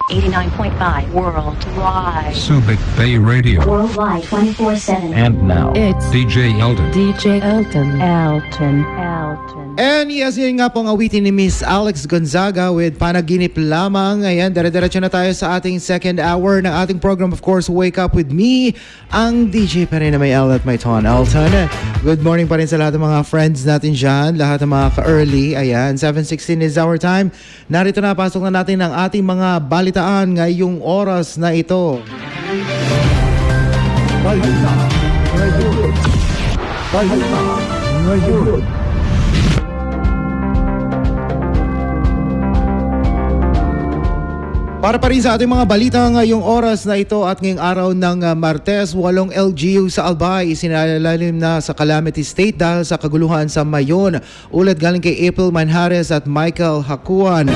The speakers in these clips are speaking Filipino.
89.5 worldwide. Subic Bay Radio. Worldwide 24/7. And now, It's DJ Eldon. DJ Elton. And yes, yun nga pong awitin ni Miss Alex Gonzaga with Panaginip Lamang. Ayan, dire-diretso na tayo sa ating second hour ng ating program. Of course, Wake Up With Me, ang DJ pa rin na may L at may Ton Elton. Good morning pa rin sa lahat ng mga friends natin dyan, lahat ng mga ka-early. Ayan, 7:16 is our time. Narito na, pasok na natin ang ating mga balitaan ngayong oras na ito. Balita ngayon. Balita ngayon. Para pa rin sa ating mga balita ngayong oras na ito at ngayong araw ng Martes, 8 LGU sa Albay isinalalim na sa calamity state dahil sa kaguluhan sa Mayon. Ulat galing kay April Manjares at Michael Hakuan.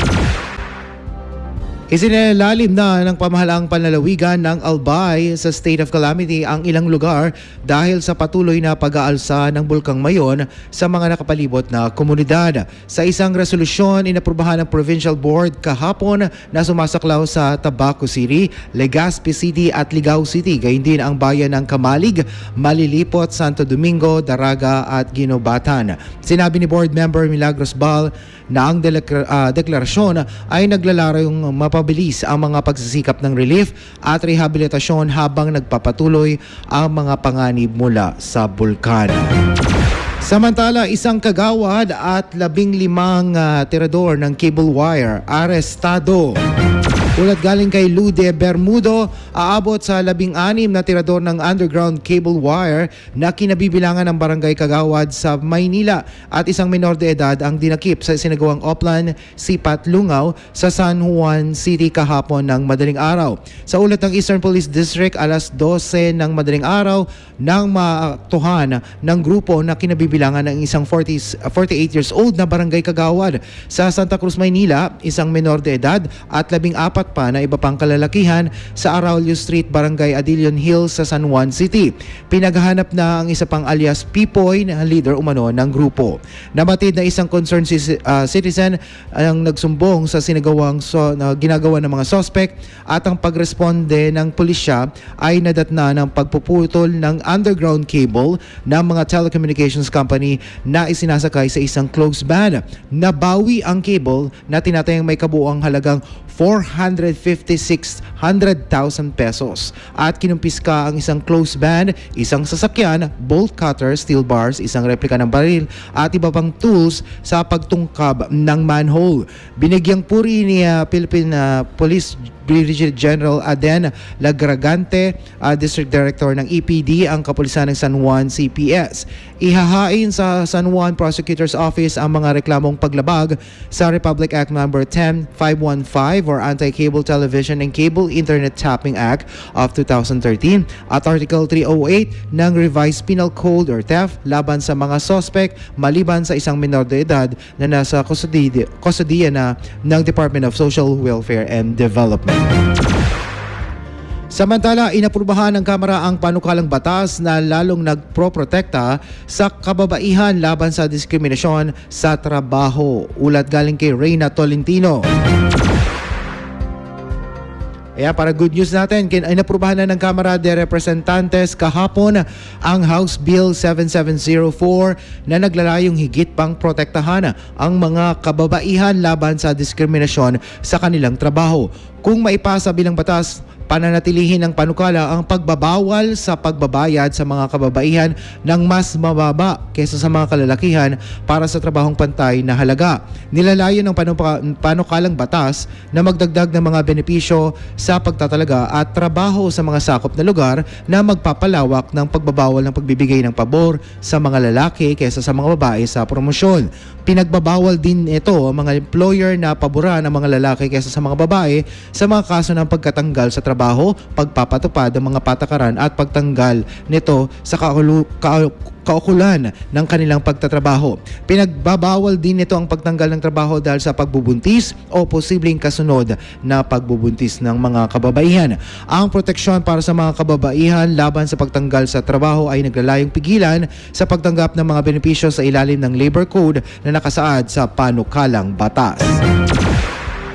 Isinalalim na ng pamahalaang panlalawigan ng Albay sa state of calamity ang ilang lugar dahil sa patuloy na pag-aalsa ng Bulkang Mayon sa mga nakapalibot na komunidad. Sa isang resolusyon, inaprubahan ng Provincial Board kahapon na sumasaklaw sa Tabaco City, Legazpi City at Ligao City, gayon din ang bayan ng Kamalig, Malilipot, Santo Domingo, Daraga at Ginobatan. Sinabi ni Board Member Milagros Bal na ang deklarasyon ay naglalarong mapabilis ang mga pagsisikap ng relief at rehabilitasyon habang nagpapatuloy ang mga panganib mula sa bulkan. Samantala, isang kagawad at 15 tirador ng cable wire arestado. Ulat galing kay Lude Bermudo, aabot sa 16 na tirador ng underground cable wire na kinabibilangan ng barangay Kagawad sa Maynila at isang menor de edad ang dinakip sa sinagawang Oplan, Sipat, Lungaw sa San Juan City kahapon ng madaling araw. Sa ulat ng Eastern Police District, alas 12 ng madaling araw nang maaktuhan ng grupo na kinabibilangan ng isang 48 years old na barangay Kagawad sa Santa Cruz, Maynila, isang menor de edad at 14 pa na iba pang kalalakihan sa Araulio Street, Barangay Adilion Hills sa San Juan City. Pinaghahanap na ang isa pang alias Pipoy na leader umano ng grupo. Nabatid na isang concerned citizen ang nagsumbong sa ginagawa ng mga suspect at ang pagresponde ng pulisya ay nadatna ng pagpuputol ng underground cable ng mga telecommunications company na isinasakay sa isang closed van. Nabawi ang cable na tinatayang may kabuuang halagang 456,000 pesos at kinumpiska ang isang closed van, isang sasakyan, bolt cutter, steel bars, isang replika ng baril at iba pang tools sa pagtungkab ng manhole. Binigyang puri ni Philippine Police Brigadier General Aden Lagragante, District Director ng EPD, ang kapulisan ng San Juan CPS. Ihahain sa San Juan Prosecutor's Office ang mga reklamong paglabag sa Republic Act No. 10515 or Anti-Cable Television and Cable Internet Tapping Act of 2013 at Article 308 ng Revised Penal Code or theft laban sa mga suspect maliban sa isang menor de edad na nasa kustodiya na ng Department of Social Welfare and Development. Samantala, inaprubahan ng Kamara ang panukalang batas na lalong nagproprotekta sa kababaihan laban sa diskriminasyon sa trabaho. Ulat galing kay Reyna Tolentino. Para good news natin, inaprubahan na ng Kamara de Representantes kahapon ang House Bill 7704 na naglalayong higit pang protektahan ang mga kababaihan laban sa diskriminasyon sa kanilang trabaho. Kung maipasa bilang batas, pananatilihin ng panukala ang pagbabawal sa pagbabayad sa mga kababaihan ng mas mababa kaysa sa mga kalalakihan para sa trabahong pantay na halaga. Nilalayon ng panukalang batas na magdagdag ng mga benepisyo sa pagtatalaga at trabaho sa mga sakop na lugar na magpapalawak ng pagbabawal ng pagbibigay ng pabor sa mga lalaki kaysa sa mga babae sa promosyon. Pinagbabawal din ito ang mga employer na paboran ang mga lalaki kaysa sa mga babae sa mga kaso ng pagkatanggal sa trabaho, pagpapatupad ng mga patakaran at pagtanggal nito sa kaukulan ng kanilang pagtatrabaho. Pinagbabawal din nito ang pagtanggal ng trabaho dahil sa pagbubuntis o posibleng kasunod na pagbubuntis ng mga kababaihan. Ang proteksyon para sa mga kababaihan laban sa pagtanggal sa trabaho ay naglalayong pigilan sa pagtanggap ng mga benepisyo sa ilalim ng Labor Code na nakasaad sa panukalang batas.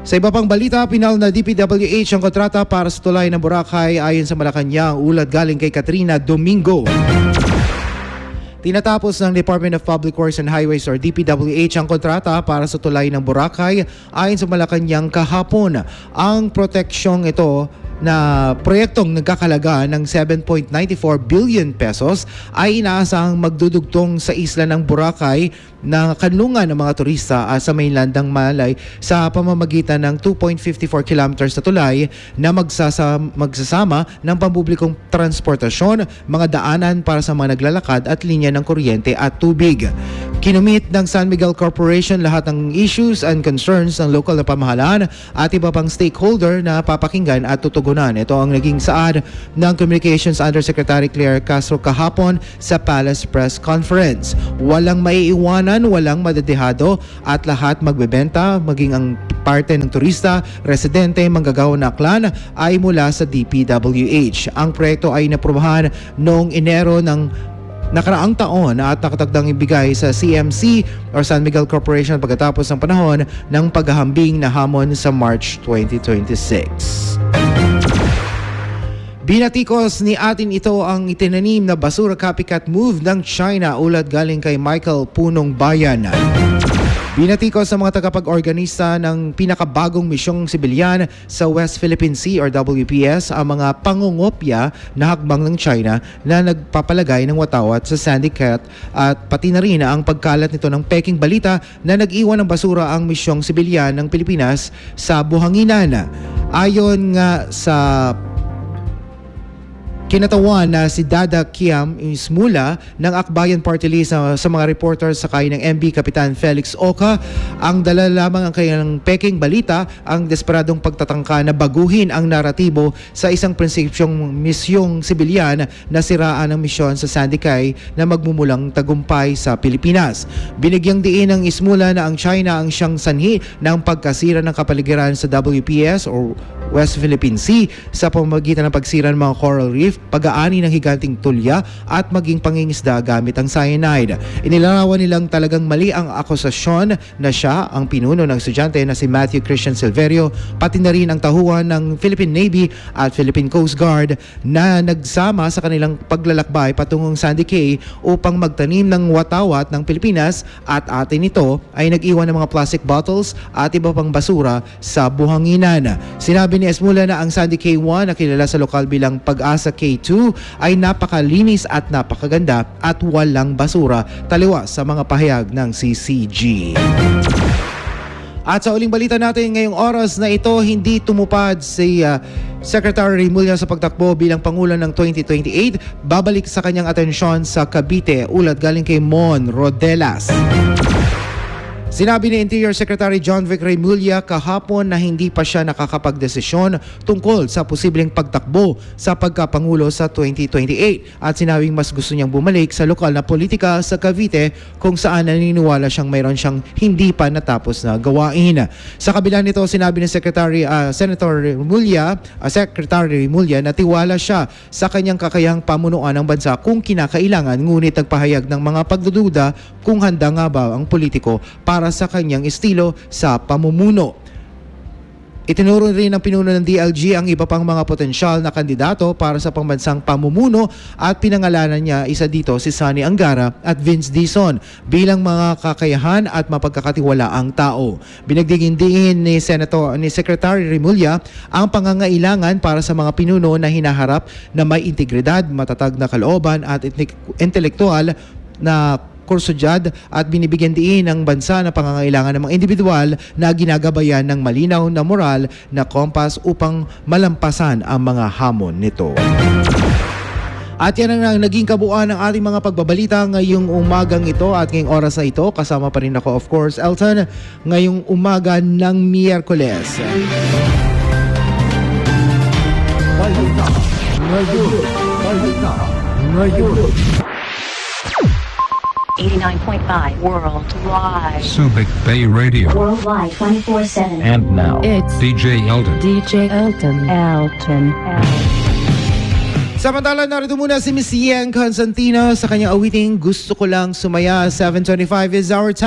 Sa iba pang balita, pinal na DPWH ang kontrata para sa tulay ng Boracay ayon sa Malacanang, ulat galing kay Katrina Domingo. Tinatapos ng Department of Public Works and Highways or DPWH ang kontrata para sa tulay ng Boracay ayon sa Malacanang kahapon. Ang proteksyong ito na proyektong nagkakalaga ng 7.94 billion pesos ay inaasahang magdudugtong sa isla ng Boracay na kanlungan ng mga turista sa mainland ng Malay sa pamamagitan ng 2.54 kilometers na tulay na magsasama ng pampublikong transportasyon, mga daanan para sa mga naglalakad at linya ng kuryente at tubig. Kinumit ng San Miguel Corporation lahat ng issues and concerns ng local na pamahalaan at iba pang stakeholder na papakinggan at tutugunan. Ito ang naging saad ng Communications Undersecretary Claire Castro kahapon sa Palace Press Conference. Walang maiiwanan, walang madedehado at lahat magbebenta, maging ang parte ng turista, residente, manggagawa na aklan ay mula sa DPWH. Ang proyekto ay naprubahan noong Enero ng nakaraang taon at nakatagdang ibigay sa CMC or San Miguel Corporation pagkatapos ng panahon ng paghahambing na hamon sa March 2026. Binatikos ni atin ito ang itinanim na basura copycat move ng China, ulat galing kay Michael Punong Bayan. Binatikos sa mga tagapag-organista ng pinakabagong misyong sibilyan sa West Philippine Sea or WPS ang mga pangungopya na hakbang ng China na nagpapalagay ng watawat sa Sandy Cat at pati na rin ang pagkalat nito ng peking balita na nag-iwan ng basura ang misyong sibilyan ng Pilipinas sa buhanginan. Ayon nga sa kinatawan na si Dada Kiam Ismula ng Akbayan Party List sa mga reporters sakay ng MB Kapitan Felix Oca, ang dala lamang ang kanyang peking balita ang desperadong pagtatangka na baguhin ang naratibo sa isang prinsipyong misyong sibilyan na siraan ang misyon sa Sandy Cay na magmumulang tagumpay sa Pilipinas. Binigyang diin ng Ismula na ang China ang siyang sanhi ng pagkasira ng kapaligiran sa WPS or West Philippine Sea sa pamamagitan ng pagsira ng mga coral reef, pag-aani ng higanting tulya at maging pangingisda gamit ang cyanide. Inilarawan nilang talagang mali ang akusasyon na siya ang pinuno ng estudyante na si Matthew Christian Silverio, pati na rin ang tahuan ng Philippine Navy at Philippine Coast Guard na nagsama sa kanilang paglalakbay patungong Sandy Cay upang magtanim ng watawat ng Pilipinas at atin ito ay nag-iwan ng mga plastic bottles at iba pang basura sa buhanginan. Sinabi ni Esmula na ang Sandy K1 na kilala sa lokal bilang Pag-asa K2 ay napakalinis at napakaganda at walang basura, taliwas sa mga pahayag ng CCG. At sa uling balita natin ngayong oras na ito, hindi tumupad si Secretary Remulla sa pagtakbo bilang Pangulo ng 2028. Babalik sa kanyang atensyon sa Cavite, ulat galing kay Mon Rodelas. Sinabi ni Interior Secretary John Vic Remulla kahapon na hindi pa siya nakakapagdesisyon tungkol sa posibleng pagtakbo sa pagkapangulo sa 2028 at sinabing mas gusto niyang bumalik sa lokal na politika sa Cavite kung saan naniniwala siyang mayroon siyang hindi pa natapos na gawain. Sa kabila nito, sinabi ni Secretary Remulla na tiwala siya sa kanyang kakayahang pamunuan ng bansa kung kinakailangan, ngunit nagpahayag ng mga pagdududa kung handa nga ba ang politiko para sa kanyang estilo sa pamumuno. Itinuro rin ng pinuno ng DLG ang iba pang mga potensyal na kandidato para sa pambansang pamumuno at pinangalanan niya isa dito si Sonny Angara at Vince Dizon bilang mga kakayahan at mapagkakatiwalaang tao. Binagdigindiin ni Secretary Remulla ang pangangailangan para sa mga pinuno na hinaharap na may integridad, matatag na kalooban at intelektual na kursudyad at binibigyan diin ng bansa na pangangailangan ng mga individual na ginagabayan ng malinaw na moral na kompas upang malampasan ang mga hamon nito. At yan ang naging kabuuan ng ating mga pagbabalita ngayong umagang ito at ngayong oras na ito. Kasama pa rin ako, of course, Elton, ngayong umaga ng Miyerkules. Ngayon. 89.5 Worldwide. Subic Bay Radio. Worldwide 24/7. And now, It's DJ Eldon. DJ Elton. Samantala, narito muna si Miss Yang Constantino sa kanyang awiting Gusto Ko Lang Sumaya. 7:25 is our time.